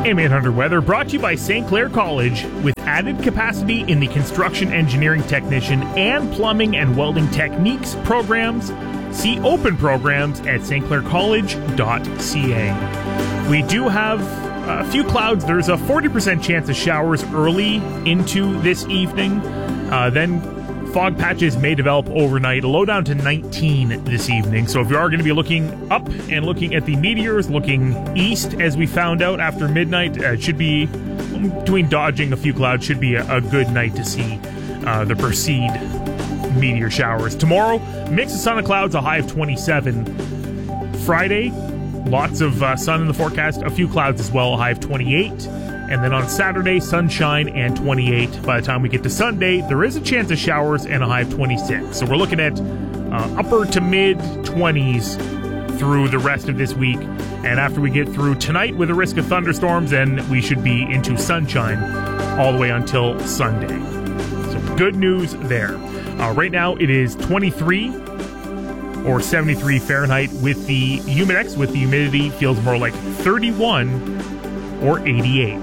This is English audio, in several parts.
AM 800 weather brought to you by St. Clair College. With added capacity in the construction engineering technician and plumbing and welding techniques programs, see open programs at stclaircollege.ca. We do have a few clouds. There's a 40% chance of showers early into this evening. Then fog patches may develop overnight, a low down to 19 this evening. So if you are going to be looking up and looking at the meteors, looking east as we found out after midnight, it should be, between dodging a few clouds, should be a good night to see the perceived meteor showers. Tomorrow, mix of sun and clouds, a high of 27. Friday, lots of sun in the forecast, a few clouds as well, a high of 28. And then on Saturday, sunshine and 28. By the time we get to Sunday, there is a chance of showers and a high of 26. So we're looking at upper to mid 20s through the rest of this week. And after we get through tonight with a risk of thunderstorms, then we should be into sunshine all the way until Sunday. So good news there. Right now it is 23 or 73 Fahrenheit with the Humidex. With the humidity, feels more like 31 or 88.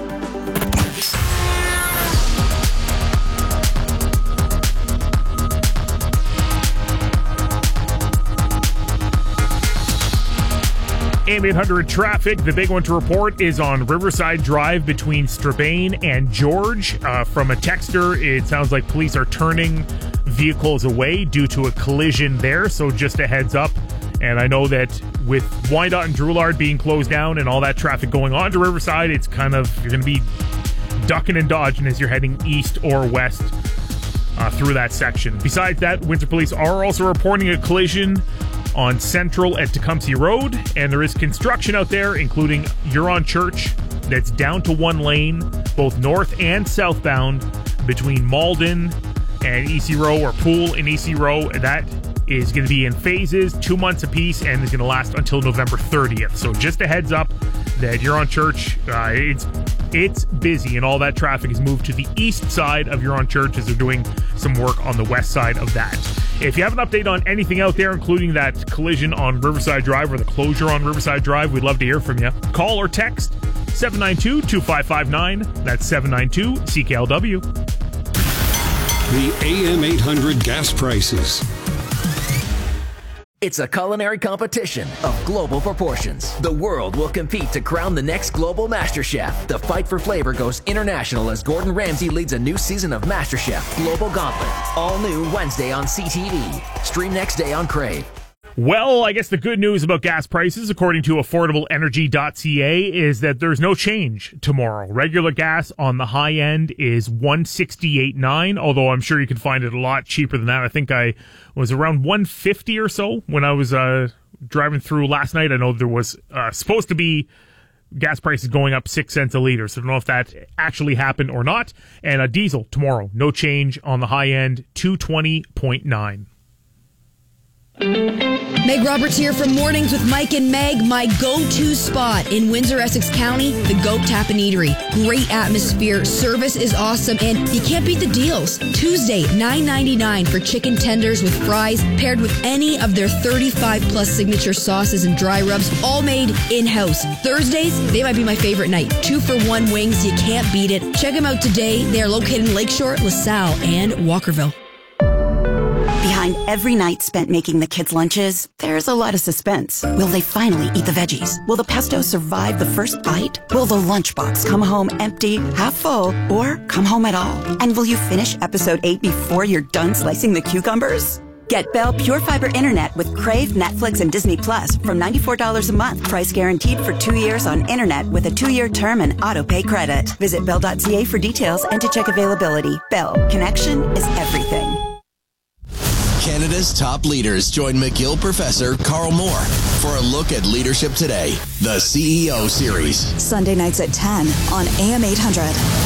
AM 800 traffic. The big one to report is on Riverside Drive between Strabane and George. From a texter, it sounds like police are turning vehicles away due to a collision there, so just a heads up. And I know that with Wyandotte and Drouillard being closed down and all that traffic going on to Riverside, it's kind of, you're going to be ducking and dodging as you're heading east or west through that section. Besides that, Windsor Police are also reporting a collision on Central at Tecumseh Road, and there is construction out there, including Huron Church, that's down to one lane, both north and southbound, between Malden and EC Row, or Poole and EC Row. That is going to be in phases, 2 months apiece, and is going to last until November 30th. So just a heads up that Huron Church, it's busy, and all that traffic is moved to the east side of Huron Church as they're doing some work on the west side of that. If you have an update on anything out there, including that collision on Riverside Drive or the closure on Riverside Drive, we'd love to hear from you. Call or text 792-2559. That's 792-CKLW. The AM 800 gas prices. It's a culinary competition of global proportions. The world will compete to crown the next global Master Chef. The fight for flavor goes international as Gordon Ramsay leads a new season of Master Chef Global Gauntlet. All new Wednesday on CTV. Stream next day on Crave. Well, I guess the good news about gas prices, according to AffordableEnergy.ca, is that there's no change tomorrow. Regular gas on the high end is $168.9, although I'm sure you can find it a lot cheaper than that. I think I was around $150 or so when I was driving through last night. I know there was supposed to be gas prices going up 6 cents a liter, so I don't know if that actually happened or not. And diesel tomorrow, no change on the high end, $220.9. Meg Roberts here from Mornings with Mike and Meg. My go-to spot in Windsor, Essex County, the Goat Tap and Eatery. Great atmosphere, service is awesome, and you can't beat the deals. Tuesday, $9.99 for chicken tenders with fries, paired with any of their 35-plus signature sauces and dry rubs, all made in-house. Thursdays, they might be my favorite night. 2-for-1 wings, you can't beat it. Check them out today. They are located in Lakeshore, LaSalle, and Walkerville. Behind every night spent making the kids' lunches, there's a lot of suspense. Will they finally eat the veggies? Will the pesto survive the first bite? Will the lunchbox come home empty, half full, or come home at all? And will you finish episode 8 before you're done slicing the cucumbers? Get Bell Pure Fiber Internet with Crave, Netflix, and Disney Plus from $94 a month. Price guaranteed for 2 years on internet with a 2-year term and auto-pay credit. Visit Bell.ca for details and to check availability. Bell. Connection is everything. Canada's top leaders join McGill professor Carl Moore for a look at leadership today, the CEO series. Sunday nights at 10 on AM 800.